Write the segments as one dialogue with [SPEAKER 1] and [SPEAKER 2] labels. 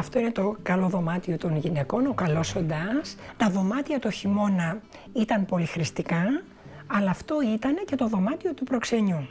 [SPEAKER 1] Αυτό είναι το καλό δωμάτιο των γυναικών, ο καλός οντάς. Τα δωμάτια το χειμώνα ήταν πολυχρηστικά, αλλά αυτό ήταν και το δωμάτιο του προξενιού.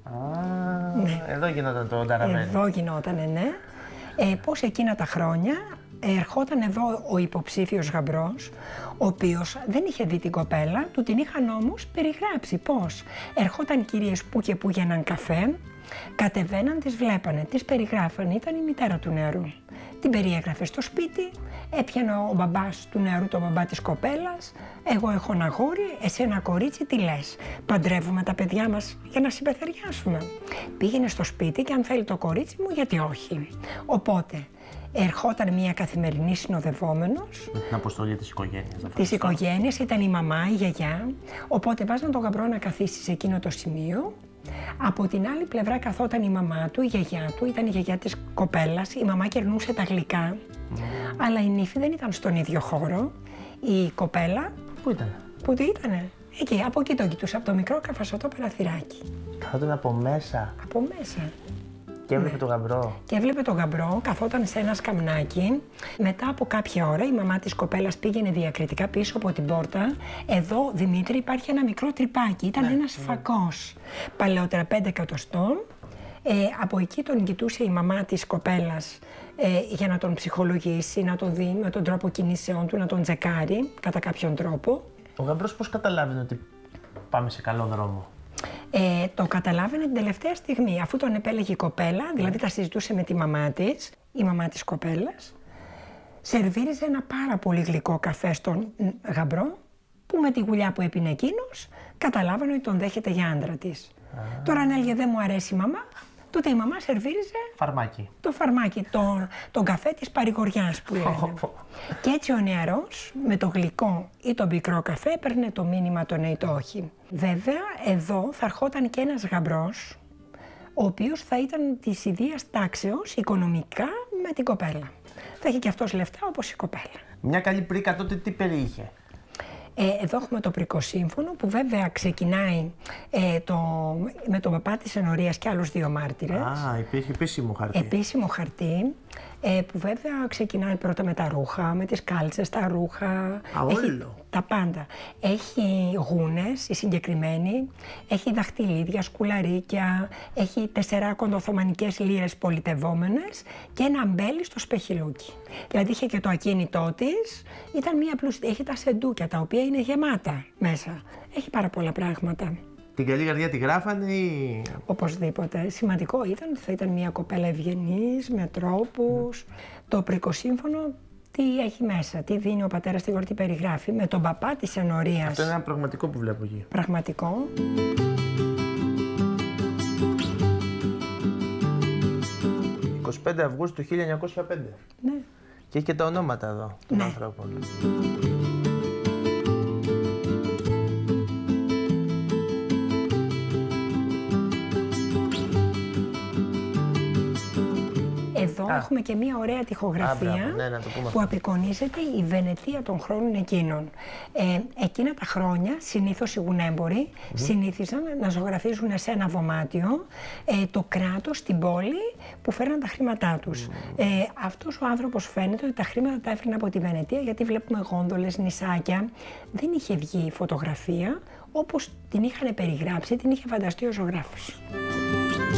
[SPEAKER 2] Ναι. Εδώ γινόταν το νταραμένι.
[SPEAKER 1] Εδώ γινότανε, ναι. Πώς εκείνα τα χρόνια ερχόταν εδώ ο υποψήφιος γαμπρός, ο οποίος δεν είχε δει την κοπέλα, του την είχαν όμως περιγράψει πώς. Ερχόταν κυρίες που και που για έναν καφέ, κατεβαίναν, τις βλέπανε, τις περιγράφανε, ήταν η μητέρα του νεαρού. Την περιέγραφε στο σπίτι, έπιανε ο μπαμπάς του νεαρού, το μπαμπά της κοπέλας. Εγώ έχω ένα αγόρι, εσύ ένα κορίτσι, τι λες? Παντρεύουμε τα παιδιά μας για να συμπεθεριάσουμε? Πήγαινε στο σπίτι και αν θέλει το κορίτσι μου, γιατί όχι? Οπότε ερχόταν μια καθημερινή συνοδευόμενος.
[SPEAKER 2] Με την αποστολή της οικογένειας.
[SPEAKER 1] Της οικογένειας, ήταν η μαμά, η γιαγιά. Οπότε βάζαν τον γαμπρό να καθίσει σε εκείνο το σημείο. Από την άλλη πλευρά καθόταν η μαμά του, η γιαγιά του, ήταν η γιαγιά της κοπέλας. Η μαμά κερνούσε τα γλυκά. Αλλά η νύφη δεν ήταν στον ίδιο χώρο. Η κοπέλα.
[SPEAKER 2] Πού ήταν?
[SPEAKER 1] Πού ήτανε? Εκεί, από εκεί τον κοιτούσε, από το μικρό καφασωτό παραθυράκι.
[SPEAKER 2] Καθόταν από μέσα.
[SPEAKER 1] Από μέσα.
[SPEAKER 2] Και έβλεπε τον γαμπρό.
[SPEAKER 1] Και έβλεπε τον γαμπρό, καθόταν σε ένα σκαμνάκι. Μετά από κάποια ώρα η μαμά της κοπέλας πήγαινε διακριτικά πίσω από την πόρτα. Εδώ, Δημήτρη, υπάρχει ένα μικρό τρυπάκι. Ήταν ένας φακός. Παλαιότερα 5 εκατοστών. Από εκεί τον κοιτούσε η μαμά της κοπέλας για να τον ψυχολογήσει, να τον δει με τον τρόπο κινήσεών του, να τον τσεκάρει κατά κάποιον τρόπο.
[SPEAKER 2] Ο γαμπρός πώς καταλάβαινε ότι πάμε σε καλό δρόμο?
[SPEAKER 1] Το καταλάβαινε την τελευταία στιγμή, αφού τον επέλεγε η κοπέλα, δηλαδή τα συζητούσε με τη μαμά της, η μαμά της κοπέλας, σερβίριζε ένα πάρα πολύ γλυκό καφέ στον γαμπρό, που με τη γουλιά που έπινε εκείνος, καταλάβαινε ότι τον δέχεται για άντρα της. Τώρα αν έλεγε δεν μου αρέσει η μαμά, τότε η μαμά σερβίριζε
[SPEAKER 2] φαρμάκι.
[SPEAKER 1] Το φαρμάκι, τον καφέ της παρηγοριάς που λένε. Και έτσι ο νεαρός με το γλυκό ή το πικρό καφέ έπαιρνε το μήνυμα το ναι ή το όχι. Βέβαια εδώ θα ερχόταν και ένας γαμπρός, ο οποίος θα ήταν της ιδίας τάξεως οικονομικά με την κοπέλα. Θα είχε και αυτός λεφτά όπως η κοπέλα.
[SPEAKER 2] Μια καλή πρίκα τότε τι περιείχε?
[SPEAKER 1] Εδώ έχουμε το πρικό σύμφωνο που βέβαια ξεκινάει με τον παπά της ενορίας και άλλους 2 μάρτυρες.
[SPEAKER 2] Υπήρχε επίσημο χαρτί.
[SPEAKER 1] Επίσημο χαρτί, που βέβαια ξεκινάει πρώτα με τα ρούχα, με τις κάλτσες, τα ρούχα.
[SPEAKER 2] Όλο.
[SPEAKER 1] Τα πάντα. Έχει γούνες, η συγκεκριμένη, έχει δαχτυλίδια, σκουλαρίκια, έχει 4 κοντοθωμανικές λίρες πολιτευόμενες και ένα μπέλι στο σπεχιλούκι. Δηλαδή είχε και το ακίνητό της, ήταν μία πλούσια, έχει τα σεντούκια τα οποία είναι γεμάτα μέσα. Έχει πάρα πολλά πράγματα.
[SPEAKER 2] Την καλή καρδιά τη γράφανε ή...
[SPEAKER 1] Οπωσδήποτε. Σημαντικό ήταν ότι θα ήταν μια κοπέλα ευγενής, με τρόπους. Το πρικό σύμφωνο τι έχει μέσα, τι δίνει ο πατέρας στη γιορτή, περιγράφει με τον παπά της ενορίας.
[SPEAKER 2] Αυτό είναι ένα πραγματικό που βλέπω εκεί.
[SPEAKER 1] Πραγματικό.
[SPEAKER 2] «25 Αυγούστου 1905.
[SPEAKER 1] Ναι.
[SPEAKER 2] Και έχει και τα ονόματα εδώ των ανθρώπων.
[SPEAKER 1] Εδώ έχουμε και μία ωραία τοιχογραφία που απεικονίζεται η Βενετία των χρόνων εκείνων. Εκείνα τα χρόνια συνήθως οι γουνέμποροι συνήθιζαν να ζωγραφίζουν σε ένα δωμάτιο το κράτος, την πόλη που φέρναν τα χρήματά τους. Αυτός ο άνθρωπος φαίνεται ότι τα χρήματα τα έφερνε από τη Βενετία, γιατί βλέπουμε γόνδολες, νησάκια. Δεν είχε βγει η φωτογραφία όπως την είχαν περιγράψει, την είχε φανταστεί ο ζωγράφος.